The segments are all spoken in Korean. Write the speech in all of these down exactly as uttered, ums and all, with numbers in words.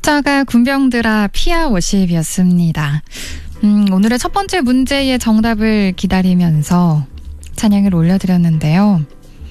숫자가 군병들아 피아 워십이었습니다. 음, 오늘의 첫 번째 문제의 정답을 기다리면서 찬양을 올려드렸는데요.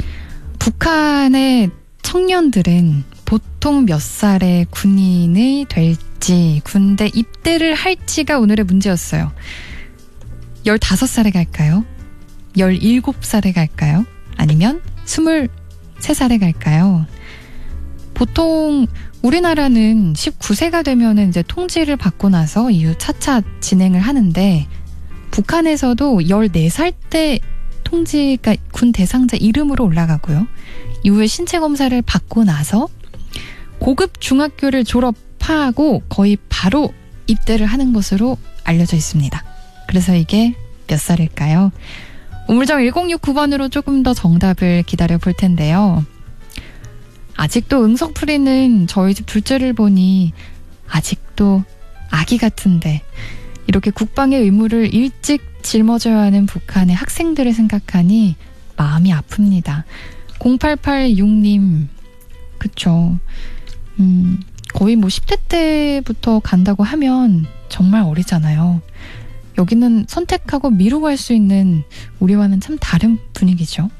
북한의 청년들은 보통 몇 살의 군인이 될지, 군대 입대를 할지가 오늘의 문제였어요. 열다섯 살에 갈까요? 열일곱 살에 갈까요? 아니면 스물세 살에 갈까요? 보통 우리나라는 십구 세가 되면은 이제 통지를 받고 나서 이후 차차 진행을 하는데, 북한에서도 열네 살 때 통지가 군 대상자 이름으로 올라가고요. 이후에 신체 검사를 받고 나서 고급 중학교를 졸업하고 거의 바로 입대를 하는 것으로 알려져 있습니다. 그래서 이게 몇 살일까요? 우물정 일공육구 번으로 조금 더 정답을 기다려 볼 텐데요. 아직도 응석풀이는 저희 집 둘째를 보니 아직도 아기 같은데, 이렇게 국방의 의무를 일찍 짊어져야 하는 북한의 학생들을 생각하니 마음이 아픕니다. 공팔팔육 님, 그쵸. 음, 거의 뭐 십 대 때부터 간다고 하면 정말 어리잖아요. 여기는 선택하고 미루고 할 수 있는 우리와는 참 다른 분위기죠.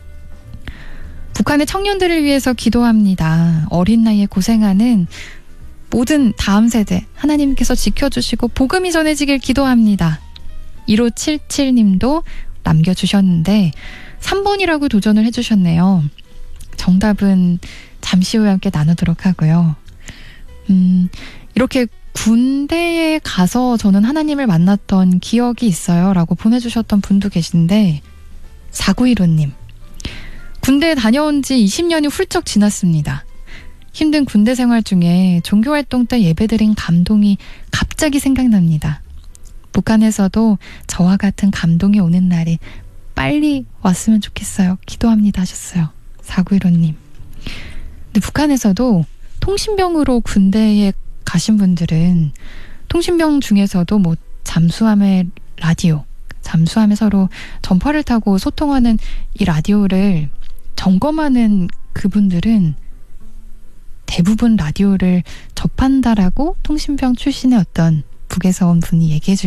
북한의 청년들을 위해서 기도합니다. 어린 나이에 고생하는 모든 다음 세대 하나님께서 지켜주시고 복음이 전해지길 기도합니다. 일오칠칠 님도 남겨주셨는데 삼 번이라고 도전을 해주셨네요. 정답은 잠시 후에 함께 나누도록 하고요. 음, 이렇게 군대에 가서 저는 하나님을 만났던 기억이 있어요 라고 보내주셨던 분도 계신데, 사구일오 님, 군대에 다녀온 지 이십 년이 훌쩍 지났습니다. 힘든 군대 생활 중에 종교활동 때 예배드린 감동이 갑자기 생각납니다. 북한에서도 저와 같은 감동이 오는 날이 빨리 왔으면 좋겠어요. 기도합니다 하셨어요. 사구일오 님. 근데 북한에서도 통신병으로 군대에 가신 분들은 통신병 중에서도 뭐 잠수함의 라디오, 잠수함에 서로 전파를 타고 소통하는 이 라디오를 점검하는 그분들은 대부분 라디오를 접한다라고 통신병 출신의 어떤 북에서 온 분이 얘기해 주셨어요.